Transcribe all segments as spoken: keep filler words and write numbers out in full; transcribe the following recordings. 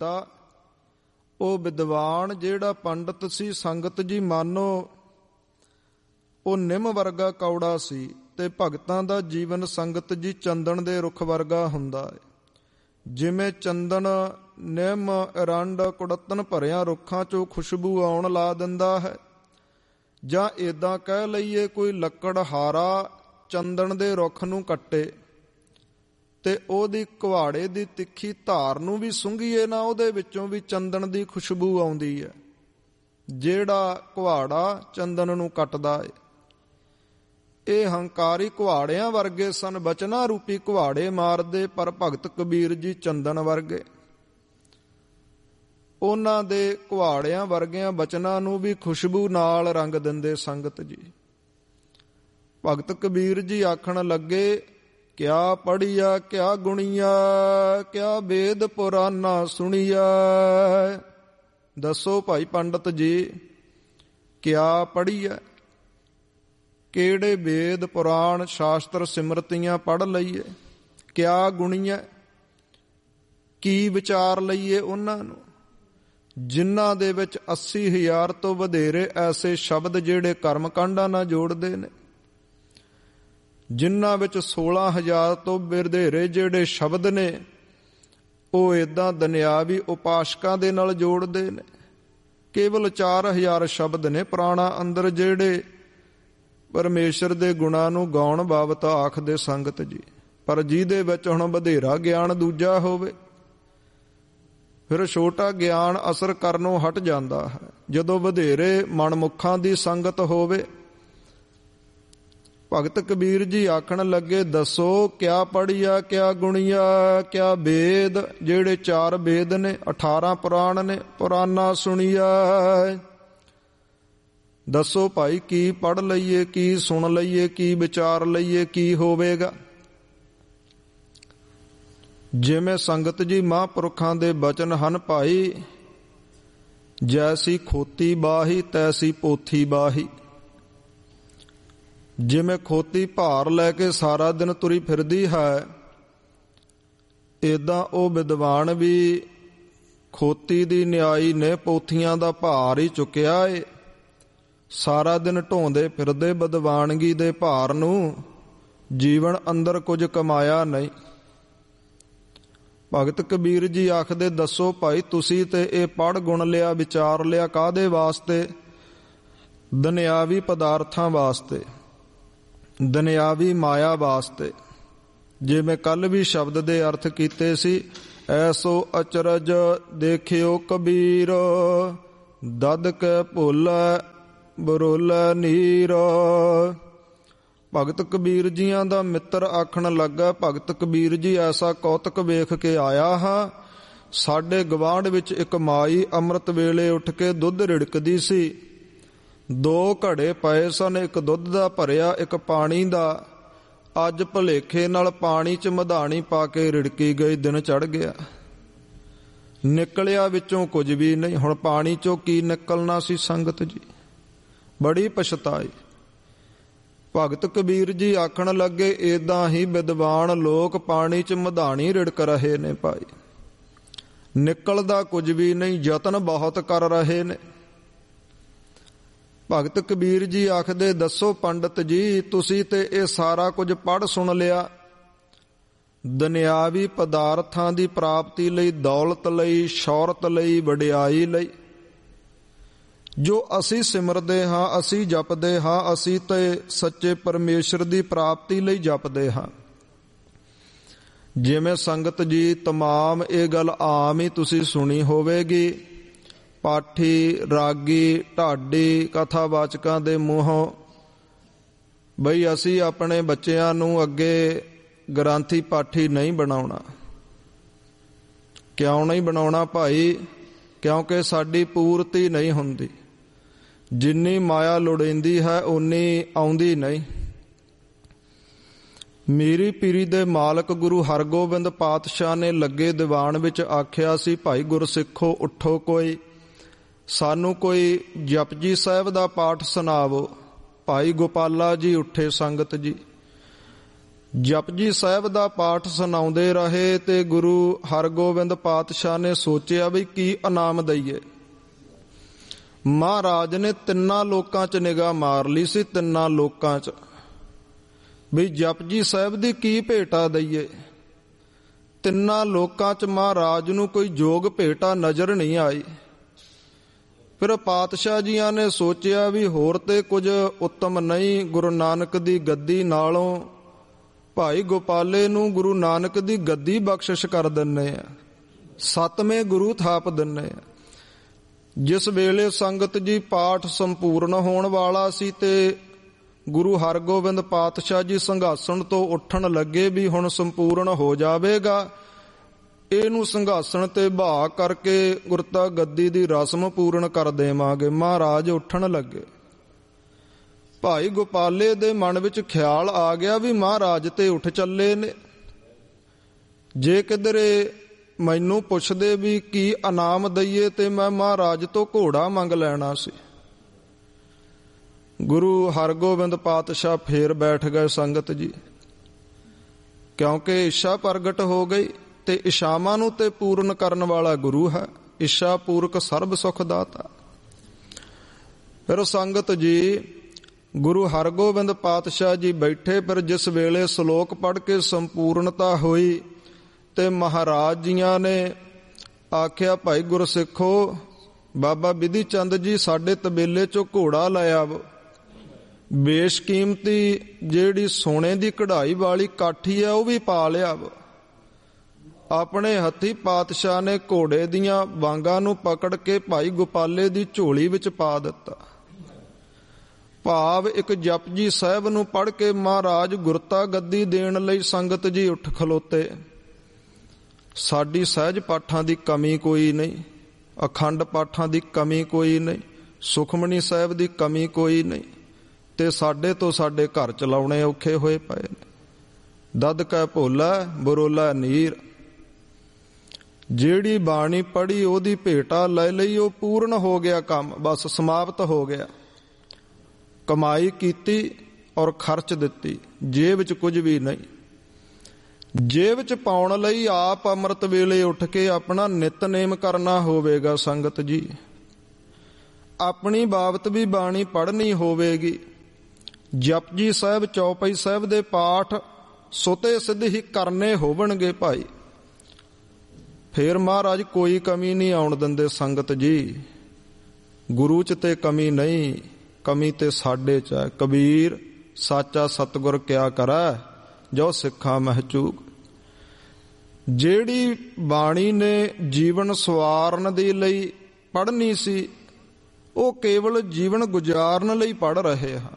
ਕੀਤਾ। ਉਹ ਵਿਦਵਾਨ ਜਿਹੜਾ ਪੰਡਤ ਸੀ, ਸੰਗਤ ਜੀ ਮਾਨੋ ਉਹ ਨਿੰਮ ਵਰਗਾ ਕੌੜਾ ਸੀ, ਤੇ ਭਗਤਾਂ ਦਾ ਜੀਵਨ ਸੰਗਤ ਜੀ ਚੰਦਨ ਦੇ ਰੁੱਖ ਵਰਗਾ ਹੁੰਦਾ ਹੈ। ਜਿਵੇਂ ਚੰਦਨ ਨਿੰਮ ਐਰੰਡ ਕੁੜੱਤਨ ਭਰਿਆ ਰੁੱਖਾਂ 'ਚੋਂ ਖੁਸ਼ਬੂ ਆਉਣ ਲਾ ਦਿੰਦਾ ਹੈ, ਜਾਂ ਇੱਦਾਂ ਕਹਿ ਲਈਏ ਕੋਈ ਲੱਕੜਹਾਰਾ ਚੰਦਨ ਦੇ ਰੁੱਖ ਨੂੰ ਕੱਟੇ ਤੇ ਉਹਦੀ ਕੁਹਾੜੇ ਦੀ ਤਿੱਖੀ ਧਾਰ ਨੂੰ ਵੀ ਸੁੰਘੀਏ ਨਾ, ਉਹਦੇ ਵਿੱਚੋਂ ਵੀ ਚੰਦਨ ਦੀ ਖੁਸ਼ਬੂ ਆਉਂਦੀ ਹੈ। ਜਿਹੜਾ ਕੁਹਾੜਾ ਚੰਦਨ ਨੂੰ ਕੱਟਦਾ ਏ, ਇਹ ਹੰਕਾਰੀ ਕੁਹਾੜਿਆਂ ਵਰਗੇ ਸਨ, ਬਚਨਾਂ ਰੂਪੀ ਕੁਹਾੜੇ ਮਾਰਦੇ, ਪਰ ਭਗਤ ਕਬੀਰ ਜੀ ਚੰਦਨ ਵਰਗੇ। ਉਹਨਾਂ ਦੇ ਕੁਹਾੜਿਆਂ ਵਰਗਿਆਂ ਬਚਨਾਂ ਨੂੰ ਵੀ ਖੁਸ਼ਬੂ ਨਾਲ ਰੰਗ ਦਿੰਦੇ ਸੰਗਤ ਜੀ। ਭਗਤ ਕਬੀਰ ਜੀ ਆਖਣ ਲੱਗੇ, ਕਿਆ ਪੜ੍ਹੀਆ ਕਿਆ ਗੁਣੀਆ, ਕਿਆ ਵੇਦ ਪੁਰਾਨਾ ਸੁਣੀਆ। ਦੱਸੋ ਭਾਈ ਪੰਡਤ ਜੀ, ਕਿਆ ਪੜ੍ਹੀਆ, ਕਿਹੜੇ ਵੇਦ ਪੁਰਾਣ ਸ਼ਾਸਤਰ ਸਿਮਰਤੀਆਂ ਪੜ੍ਹ ਲਈਏ। ਕਿਆ ਗੁਣੀਆ, ਕੀ ਵਿਚਾਰ ਲਈਏ ਉਹਨਾਂ ਨੂੰ, ਜਿਨ੍ਹਾਂ ਦੇ ਵਿੱਚ ਅੱਸੀ ਹਜ਼ਾਰ ਤੋਂ ਵਧੇਰੇ ਐਸੇ ਸ਼ਬਦ ਜਿਹੜੇ ਕਰਮ ਕਾਂਡਾਂ ਨਾਲ ਜੋੜਦੇ ਨੇ, ਜਿਨ੍ਹਾਂ ਵਿੱਚ ਸੋਲਾਂ ਹਜ਼ਾਰ ਤੋਂ ਵਧੇਰੇ ਜਿਹੜੇ ਸ਼ਬਦ ਨੇ ਉਹ ਏਦਾਂ ਦੁਨਿਆਵੀ ਉਪਾਸ਼ਕਾਂ ਦੇ ਨਾਲ ਜੋੜਦੇ ਨੇ। ਕੇਵਲ ਚਾਰ ਹਜ਼ਾਰ ਸ਼ਬਦ ਨੇ ਪੁਰਾਣਾ ਅੰਦਰ ਜਿਹੜੇ ਪਰਮੇਸ਼ਰ ਦੇ ਗੁਣਾਂ ਨੂੰ ਗਾਉਣ ਬਾਬਤ ਆਖਦੇ ਸੰਗਤ ਜੀ। ਪਰ ਜਿਹਦੇ ਵਿੱਚ ਹੁਣ ਵਧੇਰਾ ਗਿਆਨ ਦੂਜਾ ਹੋਵੇ, ਫਿਰ ਛੋਟਾ ਗਿਆਨ ਅਸਰ ਕਰਨੋਂ ਹਟ ਜਾਂਦਾ ਹੈ। ਜਦੋਂ ਵਧੇਰੇ ਮਨਮੁਖਾਂ ਦੀ ਸੰਗਤ ਹੋਵੇ, ਭਗਤ ਕਬੀਰ ਜੀ ਆਖਣ ਲੱਗੇ, ਦੱਸੋ ਕਿਆ ਪੜ੍ਹੀਆ ਕਿਆ ਗੁਣੀਆ, ਕਿਆ ਵੇਦ, ਜਿਹੜੇ ਚਾਰ ਵੇਦ ਨੇ, ਅਠਾਰਾਂ ਪੁਰਾਣ ਨੇ, ਪੁਰਾਨਾ ਸੁਣੀਆ। ਦੱਸੋ ਭਾਈ ਕੀ ਪੜ੍ਹ ਲਈਏ, ਕੀ ਸੁਣ ਲਈਏ, ਕੀ ਵਿਚਾਰ ਲਈਏ, ਕੀ ਹੋਵੇਗਾ। ਜਿਵੇਂ ਸੰਗਤ ਜੀ ਮਹਾਂਪੁਰਖਾਂ ਦੇ ਬਚਨ ਹਨ ਭਾਈ, ਜੈਸੀ ਖੋਤੀ ਬਾਹੀ ਤੈਸੀ ਪੋਥੀ ਬਾਹੀ। ਜਿਵੇਂ ਖੋਤੀ ਭਾਰ ਲੈ ਕੇ ਸਾਰਾ ਦਿਨ ਤੁਰੀ ਫਿਰਦੀ ਹੈ, ਏਦਾਂ ਉਹ ਵਿਦਵਾਨ ਵੀ ਖੋਤੀ ਦੀ ਨਿਆਈ ਨੇ ਪੋਥੀਆਂ ਦਾ ਭਾਰ ਹੀ ਚੁੱਕਿਆ ਏ। ਸਾਰਾ ਦਿਨ ਢੋਂਦੇ ਫਿਰਦੇ ਵਿਦਵਾਨਗੀ ਦੇ ਭਾਰ ਨੂੰ, ਜੀਵਨ ਅੰਦਰ ਕੁਝ ਕਮਾਇਆ ਨਹੀਂ। ਭਗਤ ਕਬੀਰ ਜੀ ਆਖਦੇ, ਦੱਸੋ ਭਾਈ ਤੁਸੀਂ ਤੇ ਇਹ ਪੜ੍ਹ ਗੁਣ ਲਿਆ, ਵਿਚਾਰ ਲਿਆ, ਕਾਹਦੇ ਵਾਸਤੇ? ਦੁਨਿਆਵੀ ਪਦਾਰਥਾਂ ਵਾਸਤੇ, ਦੁਨਿਆਵੀ ਮਾਇਆ ਵਾਸਤੇ। ਜਿਵੇਂ ਕੱਲ ਵੀ ਸ਼ਬਦ ਦੇ ਅਰਥ ਕੀਤੇ ਸੀ, ਐਸੋ ਅਚਰਜ ਦੇਖਿਓ ਕਬੀਰ, ਦਦ ਕੇ ਭੁੱਲੈ ਬਰੋਲੈ ਨੀਰ। ਭਗਤ ਕਬੀਰ ਜੀਆਂ ਦਾ ਮਿੱਤਰ ਆਖਣ ਲੱਗਾ, ਭਗਤ ਕਬੀਰ ਜੀ ਐਸਾ ਕੌਤਕ ਵੇਖ ਕੇ ਆਇਆ ਹਾਂ। ਸਾਡੇ ਗਵਾਂਢ ਵਿੱਚ ਇੱਕ ਮਾਈ ਅੰਮ੍ਰਿਤ ਵੇਲੇ ਉੱਠ ਕੇ ਦੁੱਧ ਰਿੜਕਦੀ ਸੀ। ਦੋ ਘੜੇ ਪਏ ਸਨ, ਇੱਕ ਦੁੱਧ ਦਾ ਭਰਿਆ, ਇੱਕ ਪਾਣੀ ਦਾ। ਅੱਜ ਭੁਲੇਖੇ ਨਾਲ ਪਾਣੀ 'ਚ ਮਧਾਣੀ ਪਾ ਕੇ ਰਿੜਕੀ ਗਈ, ਦਿਨ ਚੜ੍ਹ ਗਿਆ, ਨਿਕਲਿਆ ਵਿੱਚੋਂ ਕੁਝ ਵੀ ਨਹੀਂ। ਹੁਣ ਪਾਣੀ 'ਚੋਂ ਕੀ ਨਿਕਲਣਾ ਸੀ ਸੰਗਤ ਜੀ, ਬੜੀ ਪਛਤਾਈ। ਭਗਤ ਕਬੀਰ ਜੀ ਆਖਣ ਲੱਗੇ, ਏਦਾਂ ਹੀ ਵਿਦਵਾਨ ਲੋਕ ਪਾਣੀ 'ਚ ਮਧਾਣੀ ਰਿੜਕ ਰਹੇ ਨੇ ਭਾਈ, ਨਿਕਲਦਾ ਕੁਝ ਵੀ ਨਹੀਂ, ਯਤਨ ਬਹੁਤ ਕਰ ਰਹੇ ਨੇ। ਭਗਤ ਕਬੀਰ ਜੀ ਆਖਦੇ, ਦੱਸੋ ਪੰਡਤ ਜੀ, ਤੁਸੀਂ ਤੇ ਇਹ ਸਾਰਾ ਕੁਝ ਪੜ੍ਹ ਸੁਣ ਲਿਆ, ਦੁਨਿਆਵੀ ਪਦਾਰਥਾਂ ਦੀ ਪ੍ਰਾਪਤੀ ਲਈ, ਦੌਲਤ ਲਈ, ਸ਼ੌਹਰਤ ਲਈ, ਵਡਿਆਈ ਲਈ ਜੋ ਅਸੀਂ ਸਿਮਰਦੇ ਹਾਂ, ਅਸੀਂ ਜਪਦੇ ਹਾਂ, ਅਸੀਂ ਤੇ ਸੱਚੇ ਪਰਮੇਸ਼ਰ ਦੀ ਪ੍ਰਾਪਤੀ ਲਈ ਜਪਦੇ ਹਾਂ। ਜਿਵੇਂ ਸੰਗਤ ਜੀ ਤਮਾਮ ਇਹ ਗੱਲ ਆਮ ਹੀ ਤੁਸੀਂ ਸੁਣੀ ਹੋਵੇਗੀ, ਪਾਠੀ, ਰਾਗੀ, ਢਾਡੀ, ਕਥਾਵਾਚਕਾਂ ਦੇ ਮੂੰਹੋਂ, ਬਈ ਅਸੀਂ ਆਪਣੇ ਬੱਚਿਆਂ ਨੂੰ ਅੱਗੇ ਗ੍ਰੰਥੀ ਪਾਠੀ ਨਹੀਂ ਬਣਾਉਣਾ। ਕਿਉਂ ਨਹੀਂ ਬਣਾਉਣਾ ਭਾਈ? ਕਿਉਂਕਿ ਸਾਡੀ ਪੂਰਤੀ ਨਹੀਂ ਹੁੰਦੀ। ਜਿੰਨੀ ਮਾਇਆ ਲੋੜੀਂਦੀ ਹੈ ਓਨੀ ਆਉਂਦੀ ਨਹੀਂ। ਮੀਰੀ ਪੀਰੀ ਦੇ ਮਾਲਕ ਗੁਰੂ ਹਰਗੋਬਿੰਦ ਪਾਤਸ਼ਾਹ ਨੇ ਲੱਗੇ ਦੀਵਾਨ ਵਿੱਚ ਆਖਿਆ ਸੀ, ਭਾਈ ਗੁਰਸਿੱਖੋ ਉੱਠੋ, ਕੋਈ ਸਾਨੂੰ ਕੋਈ ਜਪਜੀ ਸਾਹਿਬ ਦਾ ਪਾਠ ਸੁਣਾਵੋ। ਭਾਈ ਗੋਪਾਲਾ ਜੀ ਉੱਠੇ ਸੰਗਤ ਜੀ, ਜਪਜੀ ਸਾਹਿਬ ਦਾ ਪਾਠ ਸੁਣਾਉਂਦੇ ਰਹੇ ਤੇ ਗੁਰੂ ਹਰਗੋਬਿੰਦ ਪਾਤਸ਼ਾਹ ਨੇ ਸੋਚਿਆ ਵੀ ਕੀ ਇਨਾਮ ਦਈਏ। ਮਹਾਰਾਜ ਨੇ ਤਿੰਨਾਂ ਲੋਕਾਂ 'ਚ ਨਿਗਾਹ ਮਾਰ ਲਈ ਸੀ, ਤਿੰਨਾਂ ਲੋਕਾਂ 'ਚ ਵੀ ਜਪਜੀ ਸਾਹਿਬ ਦੀ ਕੀ ਭੇਟਾ ਦਈਏ। ਤਿੰਨਾਂ ਲੋਕਾਂ 'ਚ ਮਹਾਰਾਜ ਨੂੰ ਕੋਈ ਯੋਗ ਭੇਟਾ ਨਜ਼ਰ ਨਹੀਂ ਆਈ। ਫਿਰ ਪਾਤਸ਼ਾਹ ਜੀਆਂ ਨੇ ਸੋਚਿਆ ਵੀ ਹੋਰ ਤੇ ਕੁਝ ਉੱਤਮ ਨਹੀਂ, ਗੁਰੂ ਨਾਨਕ ਦੀ ਗੱਦੀ ਨਾਲੋਂ ਭਾਈ ਗੋਪਾਲੇ ਨੂੰ ਗੁਰੂ ਨਾਨਕ ਦੀ ਗੱਦੀ ਬਖਸ਼ਿਸ਼ ਕਰ ਦਿੰਨੇ ਆ, ਸਤਵੇਂ ਗੁਰੂ ਥਾਪ ਦਿੰਨੇ ਆ। ਜਿਸ ਵੇਲੇ ਸੰਗਤ ਜੀ ਪਾਠ ਸੰਪੂਰਨ ਹੋਣ ਵਾਲਾ ਸੀ ਤੇ ਗੁਰੂ ਹਰਗੋਬਿੰਦ ਪਾਤਸ਼ਾਹ ਜੀ ਸਿੰਘਾਸਣ ਤੋਂ ਉੱਠਣ ਲੱਗੇ ਵੀ ਹੁਣ ਸੰਪੂਰਨ ਹੋ ਜਾਵੇਗਾ, ਇਹਨੂੰ ਸਿੰਘਾਸਣ ਤੇ ਬਹਾ ਕਰਕੇ ਗੁਰਤਾ ਗੱਦੀ ਦੀ ਰਸਮ ਪੂਰਨ ਕਰ ਦੇਵਾਂਗੇ। ਮਹਾਰਾਜ ਉੱਠਣ ਲੱਗੇ। ਭਾਈ ਗੋਪਾਲੇ ਦੇ ਮਨ ਵਿੱਚ ਖਿਆਲ ਆ ਗਿਆ ਵੀ ਮਹਾਰਾਜ ਤੇ ਉੱਠ ਚੱਲੇ ਨੇ, ਜੇ ਕਿਧਰੇ ਮੈਨੂੰ ਪੁੱਛਦੇ ਵੀ ਕੀ ਇਨਾਮ ਦਈਏ ਤੇ ਮੈਂ ਮਹਾਰਾਜ ਤੋਂ ਘੋੜਾ ਮੰਗ ਲੈਣਾ ਸੀ। ਗੁਰੂ ਹਰਗੋਬਿੰਦ ਪਾਤਸ਼ਾਹ ਫੇਰ ਬੈਠ ਗਏ ਸੰਗਤ ਜੀ, ਕਿਉਂਕਿ ਇੱਛਾ ਪ੍ਰਗਟ ਹੋ ਗਈ ਤੇ ਇਸ਼ਾਵਾਂ ਨੂੰ ਤੇ ਪੂਰਨ ਕਰਨ ਵਾਲਾ ਗੁਰੂ ਹੈ। ਇੱਛਾ ਪੂਰਕ ਸਰਬ ਸੁਖ ਦਾਤਾ। ਫਿਰ ਸੰਗਤ ਜੀ ਗੁਰੂ ਹਰਗੋਬਿੰਦ ਪਾਤਸ਼ਾਹ ਜੀ ਬੈਠੇ। ਫਿਰ ਜਿਸ ਵੇਲੇ ਸ਼ਲੋਕ ਪੜ੍ਹ ਕੇ ਸੰਪੂਰਨਤਾ ਹੋਈ ਤੇ ਮਹਾਰਾਜ ਜੀਆਂ ਨੇ ਆਖਿਆ, ਭਾਈ ਗੁਰਸਿੱਖੋ, ਬਾਬਾ ਬਿਧੀ ਚੰਦ ਜੀ ਸਾਡੇ ਤਬੇਲੇ ਚੋਂ ਘੋੜਾ ਲੈ ਆਵੋ। ਬੇਸ਼ਕੀਮਤੀ ਜਿਹੜੀ ਸੋਨੇ ਦੀ ਕਢਾਈ ਵਾਲੀ ਕਾਠੀ ਹੈ ਉਹ ਵੀ ਪਾ ਲਿਆਵੋ। ਆਪਣੇ ਹੱਥੀ ਪਾਤਸ਼ਾਹ ਨੇ ਘੋੜੇ ਦੀਆਂ ਵਾਂਗਾਂ ਨੂੰ ਪਕੜ ਕੇ ਭਾਈ ਗੋਪਾਲੇ ਦੀ ਝੋਲੀ ਵਿੱਚ ਪਾ ਦਿੱਤਾ। ਭਾਵ ਇੱਕ ਜਪਜੀ ਸਾਹਿਬ ਨੂੰ ਪੜ੍ਹ ਕੇ ਮਹਾਰਾਜ ਗੁਰਤਾ ਗੱਦੀ ਦੇਣ ਲਈ ਸੰਗਤ ਜੀ ਉੱਠ ਖਲੋਤੇ। ਸਾਡੀ ਸਹਿਜ ਪਾਠਾਂ ਦੀ ਕਮੀ ਕੋਈ ਨਹੀਂ, ਅਖੰਡ ਪਾਠਾਂ ਦੀ ਕਮੀ ਕੋਈ ਨਹੀਂ, ਸੁਖਮਨੀ ਸਾਹਿਬ ਦੀ ਕਮੀ ਕੋਈ ਨਹੀਂ, ਤੇ ਸਾਡੇ ਤੋਂ ਸਾਡੇ ਘਰ ਚਲਾਉਣੇ ਔਖੇ ਹੋਏ ਪਏ ਨੇ। ਦਦ ਕੈ ਭੋਲਾ ਬਰੋਲਾ ਨੀਰ। ਜਿਹੜੀ ਬਾਣੀ ਪੜ੍ਹੀ ਉਹਦੀ ਭੇਟਾ ਲੈ ਲਈ, ਉਹ ਪੂਰਨ ਹੋ ਗਿਆ ਕੰਮ, ਬਸ ਸਮਾਪਤ ਹੋ ਗਿਆ। ਕਮਾਈ ਕੀਤੀ ਔਰ ਖਰਚ ਦਿੱਤੀ, ਜੇਬ ਵਿੱਚ ਕੁਝ ਵੀ ਨਹੀਂ। ਜੇਬ ਵਿੱਚ ਪਾਉਣ ਲਈ ਆਪ ਅੰਮ੍ਰਿਤ ਵੇਲੇ ਉੱਠ ਕੇ ਆਪਣਾ ਨਿਤਨੇਮ ਕਰਨਾ ਹੋਵੇਗਾ। ਸੰਗਤ ਜੀ ਆਪਣੀ ਬਾਬਤ ਵੀ ਬਾਣੀ ਪੜ੍ਹਨੀ ਹੋਵੇਗੀ। ਜਪਜੀ ਸਾਹਿਬ ਚੌਪਈ ਸਾਹਿਬ ਦੇ ਪਾਠ ਸੁਤੇ ਸਿੱਧ ਹੀ ਕਰਨੇ ਹੋਵਣਗੇ ਭਾਈ। ਫੇਰ ਮਹਾਰਾਜ ਕੋਈ ਕਮੀ ਨਹੀਂ ਆਉਣ ਦਿੰਦੇ। ਸੰਗਤ ਜੀ ਗੁਰੂ 'ਚ ਤੇ ਕਮੀ ਨਹੀਂ, ਕਮੀ ਤੇ ਸਾਡੇ 'ਚ ਹੈ। ਕਬੀਰ ਸਾਚਾ ਸਤਿਗੁਰ ਕਿਆ ਕਰੈ, ਜੋ ਸਿੱਖਾਂ ਮਹਿਚੂਕ। ਜਿਹੜੀ ਬਾਣੀ ਨੇ ਜੀਵਨ ਸਵਾਰਨ ਦੇ ਲਈ ਪੜ੍ਹਨੀ ਸੀ, ਉਹ ਕੇਵਲ ਜੀਵਨ ਗੁਜ਼ਾਰਨ ਲਈ ਪੜ੍ਹ ਰਹੇ ਹਾਂ।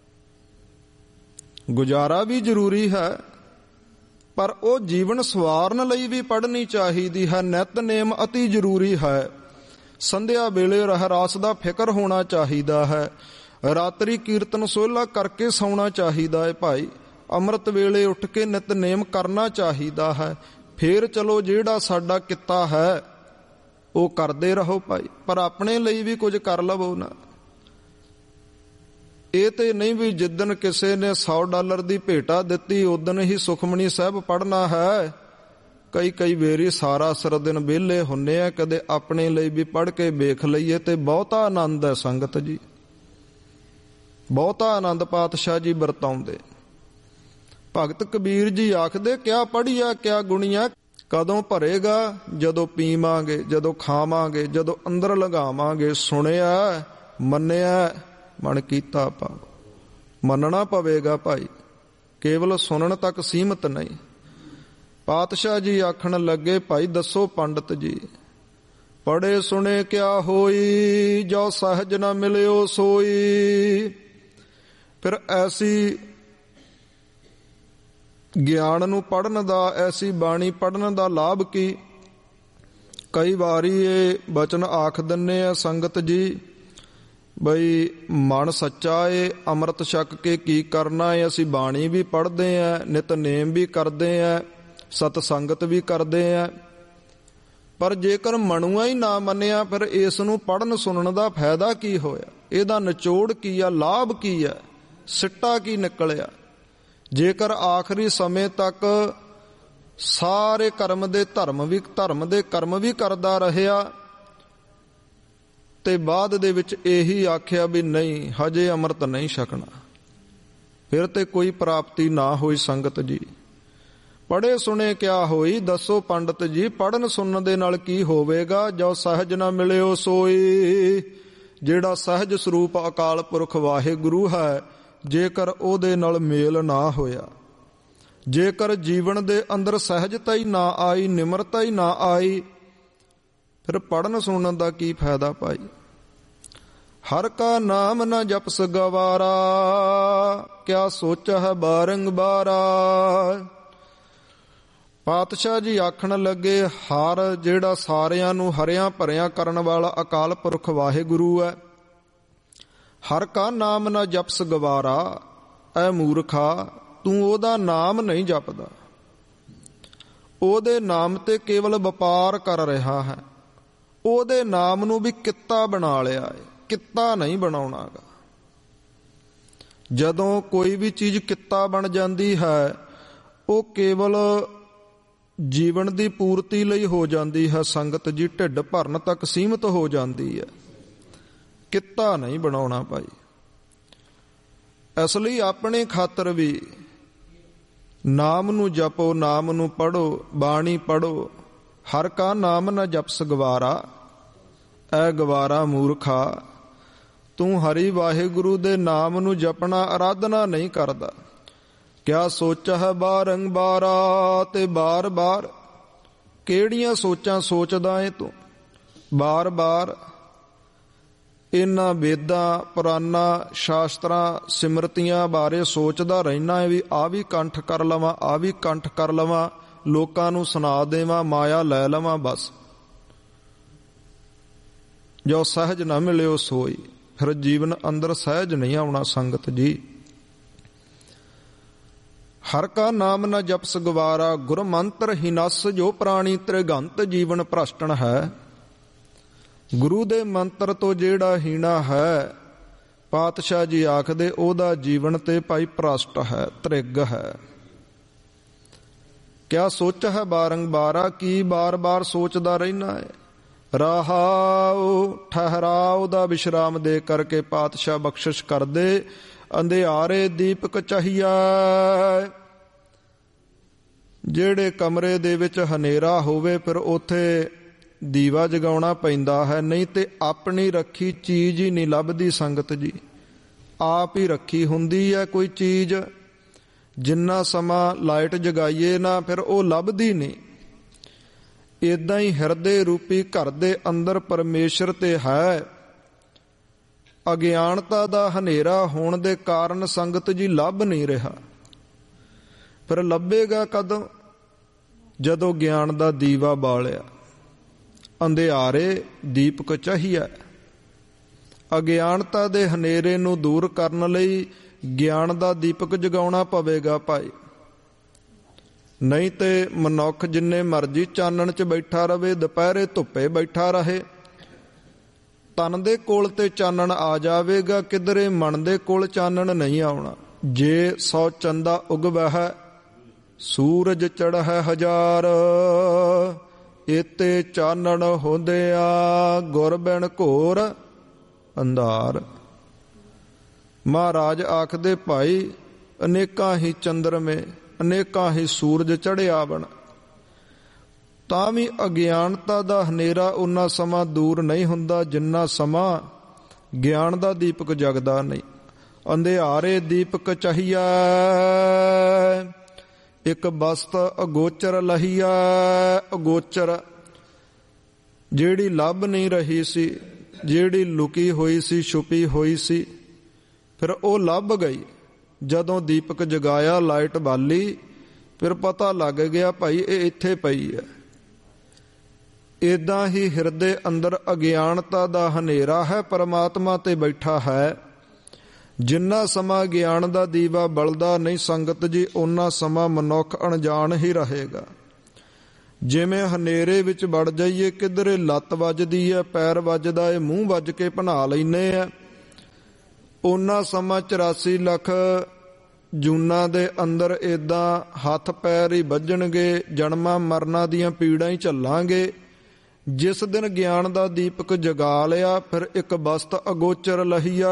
ਗੁਜ਼ਾਰਾ ਵੀ ਜ਼ਰੂਰੀ ਹੈ, ਪਰ ਉਹ ਜੀਵਨ ਸਵਾਰਨ ਲਈ ਵੀ ਪੜ੍ਹਨੀ ਚਾਹੀਦੀ ਹੈ। ਨਿਤਨੇਮ ਅਤੀ ਜ਼ਰੂਰੀ ਹੈ। ਸੰਧਿਆ ਵੇਲੇ ਰਹਿਰਾਸ ਦਾ ਫਿਕਰ ਹੋਣਾ ਚਾਹੀਦਾ ਹੈ। ਰਾਤਰੀ ਕੀਰਤਨ ਸੋਹਲਾ ਕਰਕੇ ਸੌਣਾ ਚਾਹੀਦਾ ਹੈ ਭਾਈ। ਅੰਮ੍ਰਿਤ ਵੇਲੇ ਉੱਠ ਕੇ ਨਿਤਨੇਮ ਕਰਨਾ ਚਾਹੀਦਾ ਹੈ। ਫੇਰ ਚਲੋ ਜਿਹੜਾ ਸਾਡਾ ਕਿੱਤਾ ਹੈ ਉਹ ਕਰਦੇ ਰਹੋ ਭਾਈ, ਪਰ ਆਪਣੇ ਲਈ ਵੀ ਕੁਝ ਕਰ ਲਵੋ ਨਾ। ਇਹ ਤੇ ਨਹੀਂ ਵੀ ਜਿੱਦਣ ਕਿਸੇ ਨੇ ਸੌ ਡਾਲਰ ਦੀ ਭੇਟਾ ਦਿੱਤੀ ਉਦਣ ਹੀ ਸੁਖਮਨੀ ਸਾਹਿਬ ਪੜ੍ਹਨਾ ਹੈ। ਕਈ ਕਈ ਵੇਰੀ ਸਾਰਾ ਸਰ ਦਿਨ ਵਿਹਲੇ ਹੁੰਨੇ ਆ, ਕਦੇ ਆਪਣੇ ਲਈ ਵੀ ਪੜ੍ਹ ਕੇ ਵੇਖ ਲਈਏ ਤੇ ਬਹੁਤਾ ਆਨੰਦ ਹੈ ਸੰਗਤ ਜੀ, ਬਹੁਤਾ ਆਨੰਦ ਪਾਤਸ਼ਾਹ ਜੀ ਵਰਤਾਉਂਦੇ। ਭਗਤ ਕਬੀਰ ਜੀ ਆਖਦੇ, ਕਿਆ ਪੜ੍ਹੀਆ ਕਿਆ ਗੁਣੀਆਂ, ਕਦੋਂ ਭਰੇਗਾ ਜਦੋਂ ਪੀਵਾਂਗੇ, ਜਦੋਂ ਖਾਵਾਂਗੇ, ਜਦੋਂ ਅੰਦਰ ਲਗਾਵਾਂਗੇ। ਸੁਣਿਆ ਮੰਨਿਆ ਮਨ ਕੀਤਾ ਭਾਵ। ਮੰਨਣਾ ਪਵੇਗਾ ਭਾਈ, ਕੇਵਲ ਸੁਣਨ ਤੱਕ ਸੀਮਤ ਨਹੀਂ। ਪਾਤਸ਼ਾਹ ਜੀ ਆਖਣ ਲੱਗੇ, ਭਾਈ ਦੱਸੋ ਪੰਡਤ ਜੀ, ਪੜ੍ਹੇ ਸੁਣੇ ਕਿਆ ਹੋਈ, ਜੋ ਸਹਿਜ ਨਾ ਮਿਲਿਓ ਸੋਈ। ਫਿਰ ਐਸੀ ਗਿਆਨ ਨੂੰ ਪੜ੍ਹਨ ਦਾ, ਐਸੀ ਬਾਣੀ ਪੜ੍ਹਨ ਦਾ ਲਾਭ ਕੀ। ਕਈ ਵਾਰੀ ਇਹ ਬਚਨ ਆਖ ਦਿੰਨੇ ਆ ਸੰਗਤ ਜੀ, ਬਈ ਮਨ ਸੱਚਾ ਏ, ਅੰਮ੍ਰਿਤ ਛਕ ਕੇ ਕੀ ਕਰਨਾ ਏ। ਅਸੀਂ ਬਾਣੀ ਵੀ ਪੜ੍ਹਦੇ ਆ, ਨਿਤਨੇਮ ਵੀ ਕਰਦੇ ਆ, ਸਤ ਸੰਗਤ ਵੀ ਕਰਦੇ ਆ, ਪਰ ਜੇਕਰ ਮਨੁਆ ਹੀ ਨਾ ਮੰਨਿਆ ਫਿਰ ਇਸ ਨੂੰ ਪੜ੍ਹਨ ਸੁਣਨ ਦਾ ਫਾਇਦਾ ਕੀ ਹੋਇਆ। ਇਹਦਾ ਨਿਚੋੜ ਕੀ ਆ, ਲਾਭ ਕੀ ਆ, ਸਿੱਟਾ ਕੀ ਨਿਕਲਿਆ। ਜੇਕਰ ਆਖਰੀ ਸਮੇਂ ਤੱਕ ਸਾਰੇ ਕਰਮ ਦੇ ਧਰਮ ਵੀ ਧਰਮ ਦੇ ਕਰਮ ਵੀ ਕਰਦਾ ਰਿਹਾ ਤੇ ਬਾਅਦ ਦੇ ਵਿੱਚ ਇਹੀ ਆਖਿਆ ਵੀ ਨਹੀਂ ਹਜੇ ਅੰਮ੍ਰਿਤ ਨਹੀਂ ਛਕਣਾ, ਫਿਰ ਤੇ ਕੋਈ ਪ੍ਰਾਪਤੀ ਨਾ ਹੋਈ। ਸੰਗਤ ਜੀ, ਪੜ੍ਹੇ ਸੁਣੇ ਕਿਆ ਹੋਈ, ਦੱਸੋ ਪੰਡਤ ਜੀ, ਪੜ੍ਹਨ ਸੁਣਨ ਦੇ ਨਾਲ ਕੀ ਹੋਵੇਗਾ? ਜੋ ਸਹਿਜ ਨਾ ਮਿਲਿਓ ਸੋਈ। ਜਿਹੜਾ ਸਹਿਜ ਸਰੂਪ ਅਕਾਲ ਪੁਰਖ ਵਾਹਿਗੁਰੂ ਹੈ, ਜੇਕਰ ਉਹਦੇ ਨਾਲ ਮੇਲ ਨਾ ਹੋਇਆ, ਜੇਕਰ ਜੀਵਨ ਦੇ ਅੰਦਰ ਸਹਿਜਤਾ ਹੀ ਨਾ ਆਈ, ਨਿਮਰਤਾ ਹੀ ਨਾ ਆਈ, ਫਿਰ ਪੜ੍ਹਨ ਸੁਣਨ ਦਾ ਕੀ ਫਾਇਦਾ ਭਾਈ? ਹਰ ਕਾ ਨਾਮ ਨਾ ਜਪਸ ਗਵਾਰਾ, ਕਿਆ ਸੋਚ ਹੈ ਬਾਰੰਬਾਰਾ। ਪਾਤਸ਼ਾਹ ਜੀ ਆਖਣ ਲੱਗੇ, ਹਰ ਜਿਹੜਾ ਸਾਰਿਆਂ ਨੂੰ ਹਰਿਆਂ ਭਰਿਆਂ ਕਰਨ ਵਾਲਾ ਅਕਾਲ ਪੁਰਖ ਵਾਹਿਗੁਰੂ ਹੈ, ਹਰ ਕਾ ਨਾਮ ਨਾ ਜਪਸ ਗਵਾਰਾ। ਐ ਮੂਰਖਾ, ਤੂੰ ਉਹਦਾ ਨਾਮ ਨਹੀਂ ਜਪਦਾ, ਉਹਦੇ ਨਾਮ ਤੇ ਕੇਵਲ ਵਪਾਰ ਕਰ ਰਿਹਾ ਹੈ। ਉਹਦੇ ਨਾਮ ਨੂੰ ਵੀ ਕਿੱਤਾ ਬਣਾ ਲਿਆ ਹੈ, ਕਿੱਤਾ ਨਹੀਂ ਬਣਾਉਣਾਗਾ। ਜਦੋਂ ਕੋਈ ਵੀ ਚੀਜ਼ ਕਿੱਤਾ ਬਣ ਜਾਂਦੀ ਹੈ, ਉਹ ਕੇਵਲ ਜੀਵਨ ਦੀ ਪੂਰਤੀ ਲਈ ਹੋ ਜਾਂਦੀ ਹੈ। ਸੰਗਤ ਜੀ, ਢਿੱਡ ਭਰਨ ਤੱਕ ਸੀਮਤ ਹੋ ਜਾਂਦੀ ਹੈ, ਕਿੱਤਾ ਨਹੀਂ ਬਣਾਉਣਾ ਭਾਈ। ਇਸ ਲਈ ਆਪਣੇ ਖਾਤਰ ਵੀ ਨਾਮ ਨੂੰ ਜਪੋ, ਨਾਮ ਨੂੰ ਪੜ੍ਹੋ, ਬਾਣੀ ਪੜ੍ਹੋ। ਹਰ ਕਾ ਨਾਮ ਨਾ ਜਪਸ ਗਵਾਰਾ। ਐ ਗਵਾਰਾ ਮੂਰਖਾ, ਤੂੰ ਹਰੀ ਵਾਹਿਗੁਰੂ ਦੇ ਨਾਮ ਨੂੰ ਜਪਣਾ ਆਰਾਧਨਾ ਨਹੀਂ ਕਰਦਾ। ਕਿਆ ਸੋਚ ਹੈ ਬਾਰੰਬਾਰਾ, ਤੇ ਬਾਰ ਬਾਰ ਕਿਹੜੀਆਂ ਸੋਚਾਂ ਸੋਚਦਾ ਏ ਤੂੰ? ਬਾਰ ਬਾਰ ਇਹਨਾਂ ਵੇਦਾਂ, ਪੁਰਾਨਾਂ, ਸ਼ਾਸਤਰਾਂ, ਸਿਮਰਤੀਆਂ ਬਾਰੇ ਸੋਚਦਾ ਰਹਿਣਾ ਹੈ ਵੀ ਆਹ ਵੀ ਕੰਠ ਕਰ ਲਵਾਂ, ਆਹ ਵੀ ਕੰਠ ਕਰ ਲਵਾਂ, ਲੋਕਾਂ ਨੂੰ ਸੁਣਾ ਦੇਵਾਂ, ਮਾਇਆ ਲੈ ਲਵਾਂ। ਬਸ ਜੋ ਸਹਿਜ ਨਾ ਮਿਲਿਓ ਸੋਈ, ਫਿਰ ਜੀਵਨ ਅੰਦਰ ਸਹਿਜ ਨਹੀਂ ਆਉਣਾ। ਸੰਗਤ ਜੀ, ਹਰ ਕਾ ਨਾਮ ਨਾ ਜਪਸ ਗਵਾਰਾ, ਗੁਰ ਮੰਤਰ ਹੀਨਸ ਜੋ ਪ੍ਰਾਣੀ ਤ੍ਰਿਗੰਤ ਜੀਵਨ ਭ੍ਰਸ਼ਟਣ ਹੈ। ਗੁਰੂ ਦੇ ਮੰਤਰ ਤੋਂ ਜਿਹੜਾ ਹੀਣਾ ਹੈ, ਪਾਤਸ਼ਾਹ ਜੀ ਆਖਦੇ ਉਹਦਾ ਜੀਵਨ ਤੇ ਭਾਈ ਭ੍ਰਸ਼ਟ ਹੈ, ਤ੍ਰਿਗ ਹੈ। ਕਿਆ ਸੋਚ ਹੈ ਬਾਰੰਬਾਰਾ, ਕੀ ਬਾਰ ਬਾਰ ਸੋਚਦਾ ਰਹਿਣਾ ਹੈ? ਰਹਾਉ ਠਹਿਰਾਓ ਦਾ ਵਿਸ਼ਰਾਮ ਦੇ ਕਰਕੇ ਪਾਤਸ਼ਾਹ ਬਖਸ਼ਿਸ਼ ਕਰਦੇ। ਅੰਧਿਆਰੇ ਦੀਪਕ ਚਾਹੀਆ, ਜਿਹੜੇ ਕਮਰੇ ਦੇ ਵਿੱਚ ਹਨੇਰਾ ਹੋਵੇ ਫਿਰ ਉੱਥੇ ਦੀਵਾ ਜਗਾਉਣਾ ਪੈਂਦਾ ਹੈ, ਨਹੀਂ ਤੇ ਆਪਣੀ ਰੱਖੀ ਚੀਜ਼ ਹੀ ਨਹੀਂ ਲੱਭਦੀ। ਸੰਗਤ ਜੀ, ਆਪ ਹੀ ਰੱਖੀ ਹੁੰਦੀ ਹੈ ਕੋਈ ਚੀਜ਼, ਜਿੰਨਾ ਸਮਾਂ ਲਾਈਟ ਜਗਾਈਏ ਨਾ ਫਿਰ ਉਹ ਲੱਭਦੀ ਨਹੀਂ। ਏਦਾਂ ਹੀ ਹਿਰਦੇ ਰੂਪੀ ਘਰ ਦੇ ਅੰਦਰ ਪਰਮੇਸ਼ਰ ਤੇ ਹੈ, ਅਗਿਆਨਤਾ ਦਾ ਹਨੇਰਾ ਹੋਣ ਦੇ ਕਾਰਨ ਸੰਗਤ ਜੀ ਲੱਭ ਨਹੀਂ ਰਿਹਾ। ਫਿਰ ਲੱਭੇਗਾ ਕਦੋਂ? ਜਦੋਂ ਗਿਆਨ ਦਾ ਦੀਵਾ ਬਾਲਿਆ। ਅੰਧਿਆਰੇ ਦੀਪਕ ਚਾਹੀਆ, ਅਗਿਆਨਤਾ ਦੇ ਹਨੇਰੇ ਨੂੰ ਦੂਰ ਕਰਨ ਲਈ ਗਿਆਨ ਦਾ ਦੀਪਕ ਜਗਾਉਣਾ ਪਵੇਗਾ ਭਾਈ। ਨਹੀਂ ਤੇ ਮਨੁੱਖ ਜਿੰਨੇ ਮਰਜ਼ੀ ਚਾਨਣ 'ਚ ਬੈਠਾ ਰਵੇ, ਦੁਪਹਿਰੇ ਧੁੱਪੇ ਬੈਠਾ ਰਹੇ, ਤਨ ਦੇ ਕੋਲ ਤੇ ਚਾਨਣ ਆ ਜਾਵੇਗਾ, ਕਿਧਰੇ ਮਨ ਦੇ ਕੋਲ ਚਾਨਣ ਨਹੀਂ ਆਉਣਾ। ਜੇ ਸੌ ਚੰਦਾ ਉਗਵੈ ਹੈ, ਸੂਰਜ ਚੜ੍ਹੈ ਹਜ਼ਾਰ, ਇਤੇ ਚਾਨਣ ਹੁੰਦਿਆ ਗੁਰ ਬਿਨ ਘੋਰ ਅੰਧਾਰ। ਮਹਾਰਾਜ ਆਖਦੇ ਭਾਈ, ਅਨੇਕਾਂ ਹੀ ਚੰਦਰਮੇ, ਅਨੇਕਾਂ ਹੀ ਸੂਰਜ ਚੜ੍ਹਿਆ ਬਣ, ਤਾਂ ਵੀ ਅਗਿਆਨਤਾ ਦਾ ਹਨੇਰਾ ਉਨਾ ਸਮਾਂ ਦੂਰ ਨਹੀਂ ਹੁੰਦਾ ਜਿੰਨਾ ਸਮਾਂ ਗਿਆਨ ਦਾ ਦੀਪਕ ਜਗਦਾ ਨਹੀਂ। ਅੰਧਿਆਰੇ ਦੀਪਕ ਚਾਹੀਆ, ਇੱਕ ਬਸਤ ਅਗੋਚਰ ਲਹੀਆ। ਅਗੋਚਰ ਜਿਹੜੀ ਲੱਭ ਨਹੀਂ ਰਹੀ ਸੀ, ਜਿਹੜੀ ਲੁਕੀ ਹੋਈ ਸੀ, ਛੁਪੀ ਹੋਈ ਸੀ, ਫਿਰ ਉਹ ਲੱਭ ਗਈ। ਜਦੋਂ ਦੀਪਕ ਜਗਾਇਆ, ਲਾਈਟ ਬਾਲੀ, ਫਿਰ ਪਤਾ ਲੱਗ ਗਿਆ ਭਾਈ ਇਹ ਇੱਥੇ ਪਈ ਹੈ। ਏਦਾਂ ਹੀ ਹਿਰਦੇ ਅੰਦਰ ਅਗਿਆਨਤਾ ਦਾ ਹਨੇਰਾ ਹੈ, ਪਰਮਾਤਮਾ ਤੇ ਬੈਠਾ ਹੈ। ਜਿੰਨਾ ਸਮਾਂ ਗਿਆਨ ਦਾ ਦੀਵਾ ਬਲਦਾ ਨਹੀਂ ਸੰਗਤ ਜੀ, ਓਨਾ ਸਮਾਂ ਮਨੁੱਖ ਅਣਜਾਣ ਹੀ ਰਹੇਗਾ। ਜਿਵੇਂ ਹਨੇਰੇ ਵਿੱਚ ਵੜ ਜਾਈਏ, ਕਿਧਰੇ ਲੱਤ ਵੱਜਦੀ ਹੈ, ਪੈਰ ਵੱਜਦਾ ਹੈ, ਮੂੰਹ ਵੱਜ ਕੇ ਭਨਾ ਲੈਂਦੇ ਆ, ਓਨਾ ਸਮਾਂ ਚੁਰਾਸੀ ਲੱਖ ਜੂਨਾਂ ਦੇ ਅੰਦਰ ਏਦਾਂ ਹੱਥ ਪੈਰ ਹੀ ਵੱਜਣਗੇ, ਜਨਮਾਂ ਮਰਨਾਂ ਦੀਆਂ ਪੀੜਾਂ ਹੀ ਝੱਲਾਂਗੇ। ਜਿਸ ਦਿਨ ਗਿਆਨ ਦਾ ਦੀਪਕ ਜਗਾ ਲਿਆ, ਫਿਰ ਇੱਕ ਵਸਤ ਅਗੋਚਰ ਲਹੀਆ।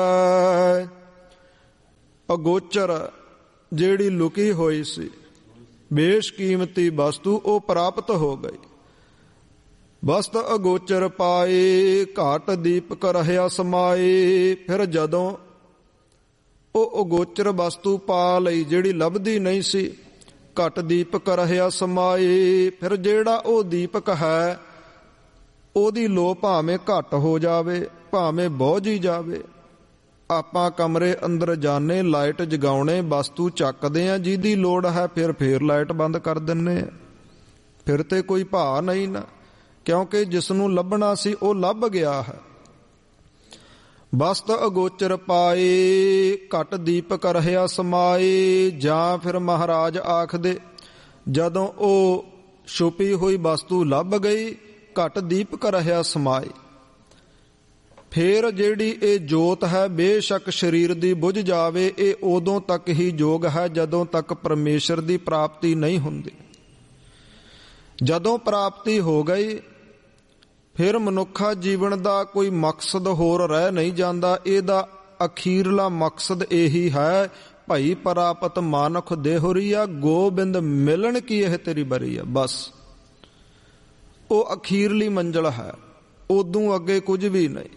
ਅਗੋਚਰ ਜਿਹੜੀ ਲੁਕੀ ਹੋਈ ਸੀ ਬੇਸ਼ਕੀਮਤੀ ਵਸਤੂ, ਉਹ ਪ੍ਰਾਪਤ ਹੋ ਗਈ। ਵਸਤ ਅਗੋਚਰ ਪਾਏ, ਘਾਟ ਦੀਪਕ ਰਹਿਆ ਸਮਾਏ। ਫਿਰ ਜਦੋਂ ਉਹ ਅਗੋਚਰ ਵਸਤੂ ਪਾ ਲਈ ਜਿਹੜੀ ਲੱਭਦੀ ਨਹੀਂ ਸੀ, ਘਟ ਦੀਪਕ ਰਹਿਆ ਸਮਾਏ। ਫਿਰ ਜਿਹੜਾ ਉਹ ਦੀਪਕ ਹੈ ਉਹਦੀ ਲੋ ਭਾਵੇਂ ਘੱਟ ਹੋ ਜਾਵੇ, ਭਾਵੇਂ ਬੁਝ ਹੀ ਜਾਵੇ। ਆਪਾਂ ਕਮਰੇ ਅੰਦਰ ਜਾਣੇ, ਲਾਈਟ ਜਗਾਉਣੇ, ਵਸਤੂ ਚੱਕਦੇ ਆ ਜਿਹਦੀ ਲੋੜ ਹੈ, ਫਿਰ ਫੇਰ ਲਾਈਟ ਬੰਦ ਕਰ ਦਿੰਨੇ ਆ। ਫਿਰ ਤੇ ਕੋਈ ਭਾਅ ਨਹੀਂ ਨਾ, ਕਿਉਂਕਿ ਜਿਸ ਨੂੰ ਲੱਭਣਾ ਸੀ ਉਹ ਲੱਭ ਗਿਆ ਹੈ। ਵਸਤ ਅਗੋਚਰ ਪਾਏ, ਘਟ ਦੀਪਕ ਰਹਿਆ ਸਮਾਏ। ਜਾਂ ਫਿਰ ਮਹਾਰਾਜ ਆਖਦੇ, ਜਦੋਂ ਉਹ ਛੁਪੀ ਹੋਈ ਵਸਤੂ ਲੱਭ ਗਈ, ਘਟ ਦੀਪਕ ਰਹਿਆ ਸਮਾਏ। ਫਿਰ ਜਿਹੜੀ ਇਹ ਜੋਤ ਹੈ ਬੇਸ਼ੱਕ ਸਰੀਰ ਦੀ ਬੁਝ ਜਾਵੇ, ਇਹ ਉਦੋਂ ਤੱਕ ਹੀ ਯੋਗ ਹੈ ਜਦੋਂ ਤੱਕ ਪਰਮੇਸ਼ਰ ਦੀ ਪ੍ਰਾਪਤੀ ਨਹੀਂ ਹੁੰਦੀ। ਜਦੋਂ ਪ੍ਰਾਪਤੀ ਹੋ ਗਈ, ਫਿਰ ਮਨੁੱਖਾ ਜੀਵਨ ਦਾ ਕੋਈ ਮਕਸਦ ਹੋਰ ਰਹਿ ਨਹੀਂ ਜਾਂਦਾ। ਇਹਦਾ ਅਖੀਰਲਾ ਮਕਸਦ ਇਹੀ ਹੈ, ਭਾਈ ਪ੍ਰਾਪਤ ਮਾਨੁਖ ਦੇਹੁਰੀਆ, ਗੋਬਿੰਦ ਮਿਲਣ ਕੀ ਇਹ ਤੇਰੀ ਬਰੀ ਆ। ਬਸ ਉਹ ਅਖੀਰਲੀ ਮੰਜ਼ਿਲ ਹੈ, ਉਦੋਂ ਅੱਗੇ ਕੁਝ ਵੀ ਨਹੀਂ।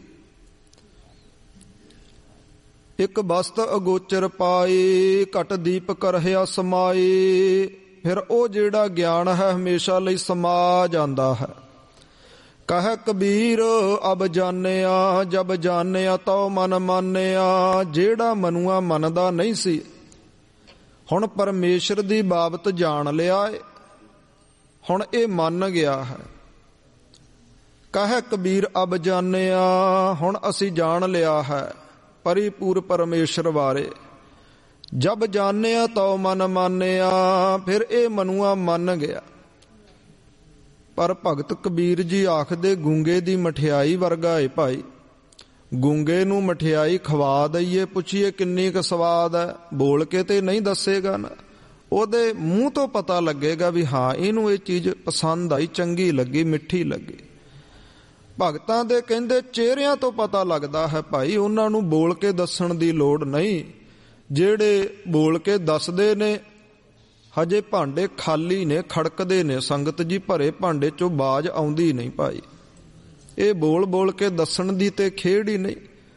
ਇੱਕ ਵਸਤ ਅਗੋਚਰ ਪਾਏ, ਘਟ ਦੀਪਕ ਰਹਿਆ ਸਮਾਏ। ਫਿਰ ਉਹ ਜਿਹੜਾ ਗਿਆਨ ਹੈ ਹਮੇਸ਼ਾ ਲਈ ਸਮਾ ਜਾਂਦਾ ਹੈ। ਕਹਿ ਕਬੀਰ ਅਬ ਜਾਣਿਆ, ਜਬ ਜਾਣਿਆ ਤਉ ਮਨ ਮਾਨਿਆ। ਜਿਹੜਾ ਮਨੂਆ ਮੰਨਦਾ ਨਹੀਂ ਸੀ, ਹੁਣ ਪਰਮੇਸ਼ਰ ਦੀ ਬਾਬਤ ਜਾਣ ਲਿਆ ਏ, ਹੁਣ ਇਹ ਮੰਨ ਗਿਆ ਹੈ। ਕਹਿ ਕਬੀਰ ਅਬ ਜਾਣਿਆ, ਹੁਣ ਅਸੀਂ ਜਾਣ ਲਿਆ ਹੈ ਪਰਿਪੂਰ ਪਰਮੇਸ਼ਰ ਬਾਰੇ। ਜਬ ਜਾਣਿਆ ਤਉ ਮਨ ਮਾਨਿਆ, ਫਿਰ ਇਹ ਮਨੂਆ ਮੰਨ ਗਿਆ। ਪਰ ਭਗਤ ਕਬੀਰ ਜੀ ਆਖਦੇ, ਗੂੰਗੇ ਦੀ ਮਠਿਆਈ ਵਰਗਾ ਏ ਭਾਈ। ਗੂੰਗੇ ਨੂੰ ਮਠਿਆਈ ਖਵਾ ਦਈਏ, ਪੁੱਛੀਏ ਕਿੰਨੀ ਕੁ ਸਵਾਦ ਹੈ, ਬੋਲ ਕੇ ਤੇ ਨਹੀਂ ਦੱਸੇਗਾ ਨਾ। ਉਹਦੇ ਮੂੰਹ ਤੋਂ ਪਤਾ ਲੱਗੇਗਾ ਵੀ ਹਾਂ ਇਹਨੂੰ ਇਹ ਚੀਜ਼ ਪਸੰਦ ਆਈ, ਚੰਗੀ ਲੱਗੀ, ਮਿੱਠੀ ਲੱਗੀ। ਭਗਤਾਂ ਦੇ ਕਹਿੰਦੇ ਚਿਹਰਿਆਂ ਤੋਂ ਪਤਾ ਲੱਗਦਾ ਹੈ ਭਾਈ, ਉਹਨਾਂ ਨੂੰ ਬੋਲ ਕੇ ਦੱਸਣ ਦੀ ਲੋੜ ਨਹੀਂ। ਜਿਹੜੇ ਬੋਲ ਕੇ ਦੱਸਦੇ ਨੇ ਹਜੇ ਭਾਂਡੇ ਖਾਲੀ ਨੇ, ਖੜਕਦੇ ਨੇ ਸੰਗਤ ਜੀ, ਭਰੇ ਭਾਂਡੇ ਚੋਂ ਬਾਜ਼ ਆਉਂਦੀ ਨਹੀਂ ਭਾਈ। ਇਹ ਬੋਲ ਬੋਲ ਕੇ ਦੱਸਣ ਦੀ ਤੇ ਖੇਡ ਹੀ ਨਹੀਂ।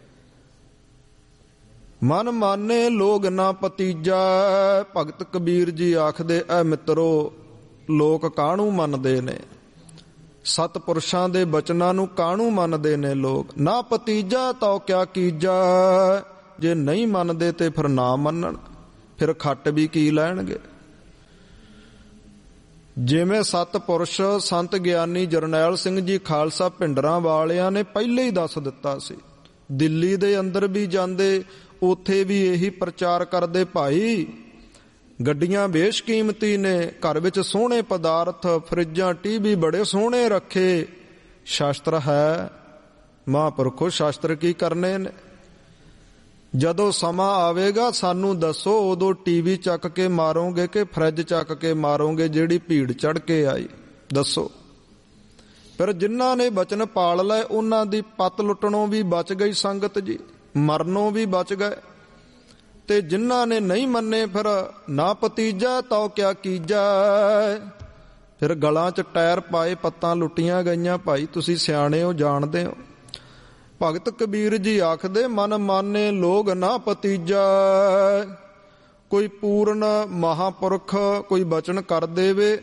ਮਨ ਮਾਨੇ ਲੋਗ ਨਾ ਪਤੀਜਾ। ਭਗਤ ਕਬੀਰ ਜੀ ਆਖਦੇ, ਐ ਮਿੱਤਰੋ, ਲੋਕ ਕਾਹਨੂੰ ਮੰਨਦੇ ਨੇ? ਸਤਪੁਰਸ਼ਾਂ ਦੇ ਬਚਨਾਂ ਨੂੰ ਕਾਹਨੂੰ ਮੰਨਦੇ ਨੇ ਲੋਕ? ਨਾ ਪਤੀਜਾ ਤਉ ਕਿਆ ਕੀਜਾ। ਜੇ ਨਹੀਂ ਮੰਨਦੇ ਤੇ ਫਿਰ ਨਾ ਮੰਨਣ, ਫਿਰ ਖੱਟ ਵੀ ਕੀ ਲੈਣਗੇ। ਜਿਵੇਂ ਸਤਪੁਰਸ਼ ਸੰਤ ਗਿਆਨੀ ਜਰਨੈਲ ਸਿੰਘ ਜੀ ਖਾਲਸਾ ਭਿੰਡਰਾਂ ਵਾਲਿਆਂ ਨੇ ਪਹਿਲੇ ਹੀ ਦੱਸ ਦਿੱਤਾ ਸੀ। ਦਿੱਲੀ ਦੇ ਅੰਦਰ ਵੀ ਜਾਂਦੇ, ਉੱਥੇ ਵੀ ਇਹੀ ਪ੍ਰਚਾਰ ਕਰਦੇ, ਭਾਈ ਗੱਡੀਆਂ ਬੇਸ਼ਕੀਮਤੀ ਨੇ, ਘਰ ਵਿੱਚ ਸੋਹਣੇ ਪਦਾਰਥ, ਫਰਿੱਜਾਂ, ਟੀਵੀ ਬੜੇ ਸੋਹਣੇ ਰੱਖੇ, ਸ਼ਾਸਤਰ ਹੈ। ਮਹਾਂਪੁਰਖੋ ਸ਼ਾਸਤਰ ਕੀ ਕਰਨੇ ਨੇ? ਜਦੋਂ ਸਮਾਂ ਆਵੇਗਾ ਸਾਨੂੰ ਦੱਸੋ, ਉਦੋਂ ਟੀਵੀ ਚੱਕ ਕੇ ਮਾਰੋਗੇ ਕਿ ਫਰਿੱਜ ਚੱਕ ਕੇ ਮਾਰੋਗੇ ਜਿਹੜੀ ਭੀੜ ਚੜ ਕੇ ਆਈ? ਦੱਸੋ। ਫਿਰ ਜਿਨ੍ਹਾਂ ਨੇ ਬਚਨ ਪਾਲ ਲਏ ਉਹਨਾਂ ਦੀ ਪੱਤ ਲੁੱਟਣੋਂ ਵੀ ਬਚ ਗਈ ਸੰਗਤ ਜੀ, ਮਰਨੋਂ ਵੀ ਬਚ ਗਏ। ਤੇ ਜਿਨ੍ਹਾਂ ਨੇ ਨਹੀਂ ਮੰਨੇ, ਫਿਰ ਨਾ ਪਤੀਜਾ ਤਉ ਕਿਆ ਕੀਜਾ। ਫਿਰ ਗਲਾਂ 'ਚ ਟਾਇਰ ਪਾਏ, ਪੱਤਾਂ ਲੁੱਟੀਆਂ ਗਈਆਂ। ਭਾਈ ਤੁਸੀਂ ਸਿਆਣੇ ਹੋ, ਜਾਣਦੇ ਹੋ। ਭਗਤ ਕਬੀਰ ਜੀ ਆਖਦੇ, ਮਨ ਮਾਨੇ ਲੋਗ ਨਾ ਪਤੀਜਾ। ਕੋਈ ਪੂਰਨ ਮਹਾਂਪੁਰਖ ਕੋਈ ਬਚਨ ਕਰ ਦੇਵੇ,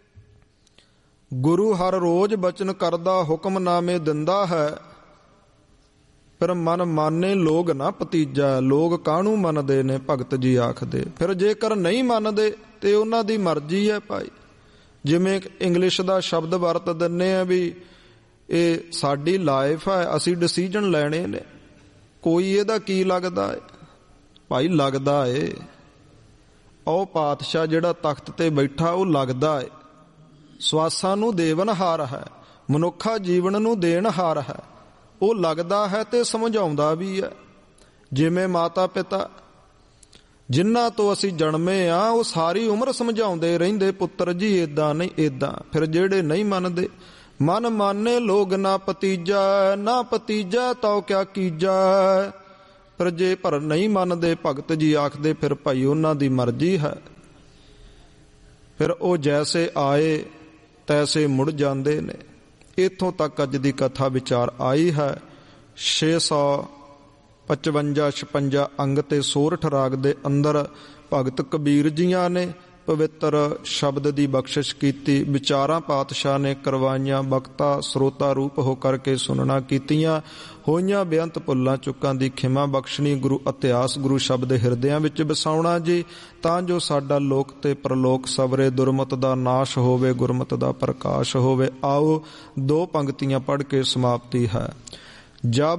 ਗੁਰੂ ਹਰ ਰੋਜ਼ ਬਚਨ ਕਰਦਾ, ਹੁਕਮਨਾਮੇ ਦਿੰਦਾ ਹੈ, ਫਿਰ ਮਨ ਮਾਨੇ ਲੋਗ ਨਾ ਪਤੀਜਾ। ਲੋਗ ਕਾਹਨੂੰ ਮੰਨਦੇ ਨੇ? ਭਗਤ ਜੀ ਆਖਦੇ। ਫਿਰ ਜੇਕਰ ਨਹੀਂ ਮੰਨਦੇ ਤੇ ਉਹਨਾਂ ਦੀ ਮਰਜ਼ੀ ਹੈ ਭਾਈ। ਜਿਵੇਂ ਇੰਗਲਿਸ਼ ਦਾ ਸ਼ਬਦ ਵਰਤ ਦਿੰਦੇ ਆ ਵੀ ਇਹ ਸਾਡੀ ਲਾਈਫ ਹੈ, ਅਸੀਂ ਡਿਸੀਜਨ ਲੈਣੇ ਨੇ। ਕੋਈ ਇਹਦਾ ਕੀ ਲੱਗਦਾ ਹੈ ਭਾਈ? ਲੱਗਦਾ ਏ ਉਹ ਪਾਤਸ਼ਾਹ ਜਿਹੜਾ ਤਖਤ ਤੇ ਬੈਠਾ, ਉਹ ਲੱਗਦਾ ਏ। ਸਵਾਸਾਂ ਨੂੰ ਦੇਵਨਹਾਰ ਹੈ, ਮਨੁੱਖਾ ਜੀਵਨ ਨੂੰ ਦੇਣਹਾਰ ਹੈ। ਉਹ ਲੱਗਦਾ ਹੈ ਤੇ ਸਮਝਾਉਂਦਾ ਵੀ ਹੈ। ਜਿਵੇਂ ਮਾਤਾ ਪਿਤਾ ਜਿਨ੍ਹਾਂ ਤੋਂ ਅਸੀਂ ਜਨਮੇ ਆ ਉਹ ਸਾਰੀ ਉਮਰ ਸਮਝਾਉਂਦੇ ਰਹਿੰਦੇ, ਪੁੱਤਰ ਜੀ ਏਦਾਂ ਨਹੀਂ ਏਦਾਂ। ਫਿਰ ਜਿਹੜੇ ਨਹੀਂ ਮੰਨਦੇ, ਮਨ ਮਾਨੇ ਲੋਗ ਨਾ ਪਤੀਜਾ, ਨਾ ਪਤੀਜਾ ਤਉ ਕਿਆ ਕੀਜਾ। ਫਿਰ ਜੇ ਪਰ ਨਹੀਂ ਮੰਨਦੇ, ਭਗਤ ਜੀ ਆਖਦੇ ਫਿਰ ਭਾਈ ਉਹਨਾਂ ਦੀ ਮਰਜ਼ੀ ਹੈ। ਫਿਰ ਉਹ ਜੈਸੇ ਆਏ ਤੈਸੇ ਮੁੜ ਜਾਂਦੇ ਨੇ। ਇੱਥੋਂ ਤੱਕ ਅੱਜ ਦੀ ਕਥਾ ਵਿਚਾਰ ਆਈ ਹੈ। ਛੇ ਸੌ ਪਚਵੰਜਾ ਛਪੰਜਾ ਅੰਗ ਤੇ ਸੋਰਠ ਰਾਗ ਦੇ ਅੰਦਰ ਭਗਤ ਕਬੀਰ ਜੀਆਂ ਨੇ ਪਵਿੱਤਰ ਸ਼ਬਦ ਦੀ ਬਖਸ਼ਿਸ਼ ਕੀਤੀ। ਵਿਚਾਰਾਂ ਪਾਤਸ਼ਾਹ ਨੇ ਕਰਵਾਈਆਂ, ਬਖਤਾ ਸਰੋਤਾ ਰੂਪ ਹੋ ਕਰਕੇ ਸੁਣਨਾ ਕੀਤੀਆਂ। ਹੋਈਆਂ ਬੇਅੰਤ ਭੁੱਲਾਂ ਚੁੱਕਾਂ ਦੀ ਖਿਮਾ ਬਖਸ਼ਣੀ। ਗੁਰੂ ਇਤਿਹਾਸ ਗੁਰੂ ਸ਼ਬਦ ਹਿਰਦਿਆਂ ਵਿੱਚ ਵਸਾਉਣਾ ਜੀ, ਤਾਂ ਜੋ ਸਾਡਾ ਲੋਕ ਤੇ ਪਰਲੋਕ ਸਵਰੇ, ਦੁਰਮਤ ਦਾ ਨਾਸ਼ ਹੋਵੇ, ਗੁਰਮਤ ਦਾ ਪ੍ਰਕਾਸ਼ ਹੋਵੇ। ਆਓ ਦੋ ਪੰਕਤੀਆਂ ਪੜ੍ਹ ਕੇ ਸਮਾਪਤੀ ਹੈ। ਜਬ